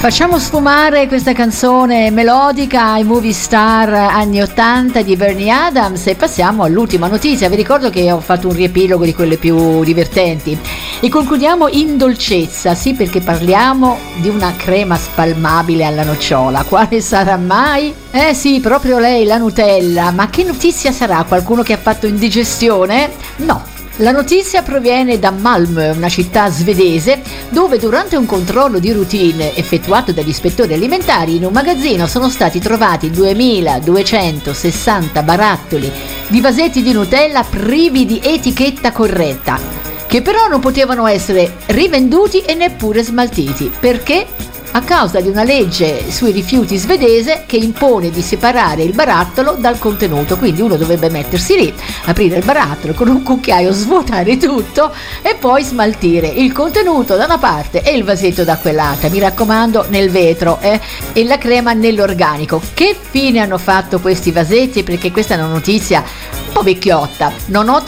Facciamo sfumare questa canzone melodica ai movie star anni 80 di Bernie Adams e passiamo all'ultima notizia. Vi ricordo che ho fatto un riepilogo di quelle più divertenti e concludiamo in dolcezza, sì, perché parliamo di una crema spalmabile alla nocciola. Quale sarà mai? Sì, proprio lei, la Nutella. Ma che notizia sarà? Qualcuno che ha fatto indigestione? No. La notizia proviene da Malmö, una città svedese, dove durante un controllo di routine effettuato dagli ispettori alimentari in un magazzino sono stati trovati 2260 barattoli di vasetti di Nutella privi di etichetta corretta, che però non potevano essere rivenduti e neppure smaltiti. Perché? A causa di una legge sui rifiuti svedese che impone di separare il barattolo dal contenuto. Quindi uno dovrebbe mettersi lì, aprire il barattolo con un cucchiaio, svuotare tutto e poi smaltire il contenuto da una parte e il vasetto da quell'altra. Mi raccomando, nel vetro e la crema nell'organico. Che fine hanno fatto questi vasetti? Perché questa è una notizia un po' vecchiotta. Non ho